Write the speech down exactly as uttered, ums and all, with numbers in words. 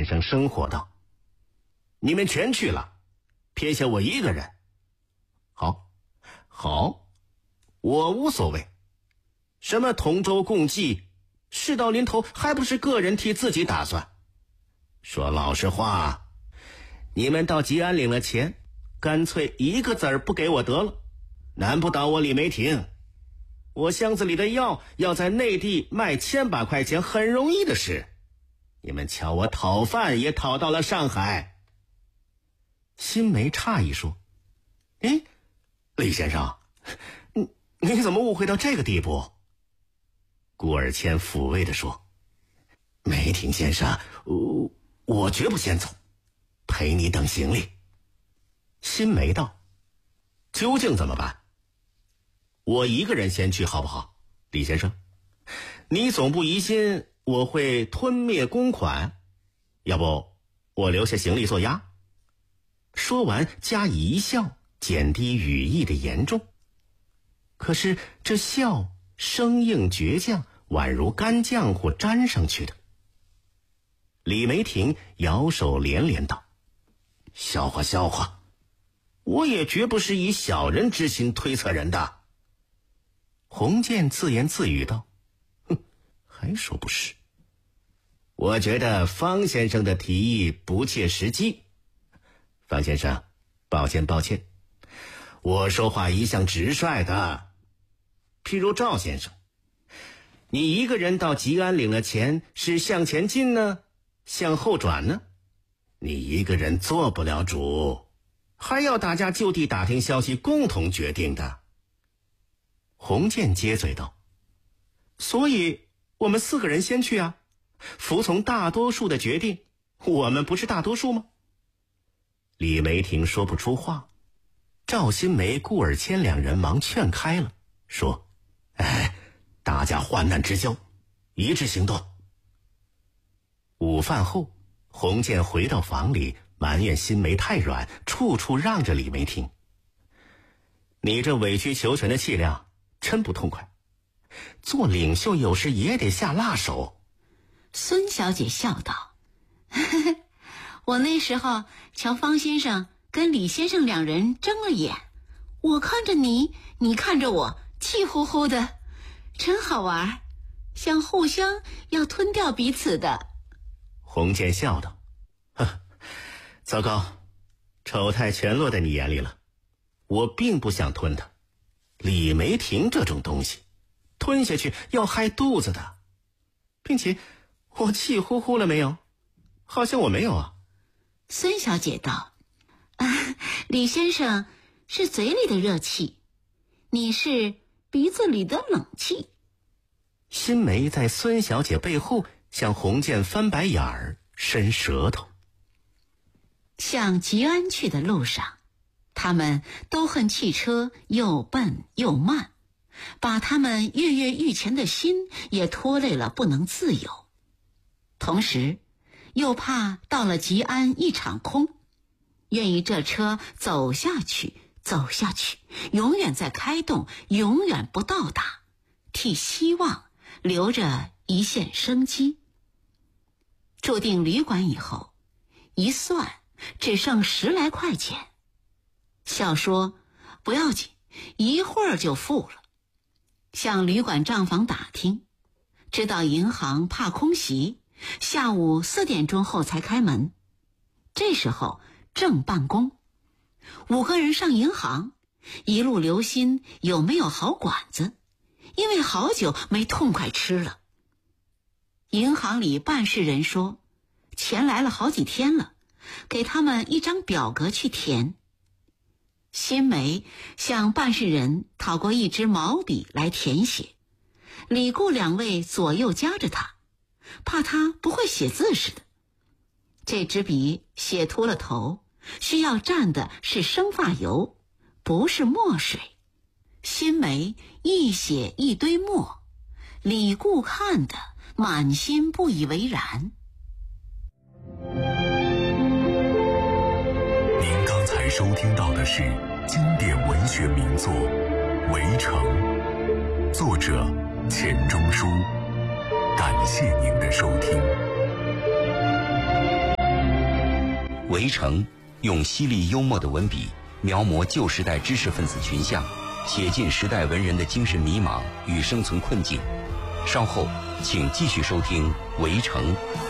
先生生火道：你们全去了，撇下我一个人。好，好，我无所谓。什么同舟共济，事到临头还不是个人替自己打算。说老实话，你们到吉安领了钱，干脆一个子儿不给我得了，难不倒我李梅婷。我箱子里的药要在内地卖千把块钱很容易的事，你们瞧我讨饭也讨到了上海。新梅诧异说：诶，李先生，你你怎么误会到这个地步？顾尔谦抚慰地说：梅婷先生，我我绝不先走，陪你等行李。新梅道：究竟怎么办？我一个人先去好不好？李先生，你总不疑心我会吞灭公款，要不我留下行李做押？说完加以一笑，减低语意的严重。可是这笑生硬倔强，宛如干浆糊粘上去的。李梅婷摇手连连道：笑话笑话，我也绝不是以小人之心推测人的。洪建自言自语道：哼，还说不是。我觉得方先生的提议不切实际。方先生，抱歉抱歉，我说话一向直率的。譬如赵先生，你一个人到吉安领了钱，是向前进呢，向后转呢？你一个人做不了主，还要大家就地打听消息，共同决定的。洪建接嘴道：所以我们四个人先去啊，服从大多数的决定，我们不是大多数吗？李梅婷说不出话，赵新梅、顾尔谦两人忙劝开了，说：哎，大家患难之交，一致行动。午饭后，洪建回到房里，埋怨新梅太软，处处让着李梅婷。你这委曲求全的气量真不痛快，做领袖有时也得下辣手。 孙小姐笑道：呵呵，我那时候瞧方先生跟李先生两人睁了眼，我看着你，你看着我，气呼呼的，真好玩，像互相要吞掉彼此的。 洪建笑道：呵，糟糕，丑态全落在你眼里了。我并不想吞它，李梅婷这种东西吞下去要害肚子的。并且我气呼呼了没有？好像我没有啊。 孙小姐道：啊，李先生是嘴里的热气，你是鼻子里的冷气。 新梅在孙小姐背后向洪建翻白眼儿，伸舌头。 向吉安去的路上，他们都恨汽车又笨又慢，把他们跃跃欲前的心也拖累了，不能自由。同时又怕到了吉安一场空，愿意这车走下去走下去，永远在开动，永远不到达，替希望留着一线生机。住定旅馆以后，一算只剩十来块钱，笑说不要紧，一会儿就付了。向旅馆账房打听，知道银行怕空袭，下午四点钟后才开门。这时候正办公，五个人上银行，一路留心有没有好馆子，因为好久没痛快吃了。银行里办事人说，钱来了好几天了，给他们一张表格去填。新梅向办事人讨过一支毛笔来填写，李顾两位左右夹着他，怕他不会写字似的。这支笔写秃了头，需要蘸的是生发油，不是墨水。新梅一写一堆墨，李顾看得满心不以为然。 您刚才收听到的是经典文学名作《围城》，作者钱钟书。感谢您的收听。 围城用犀利幽默的文笔描摹旧时代知识分子群像，写尽时代文人的精神迷茫与生存困境。稍后请继续收听《围城》。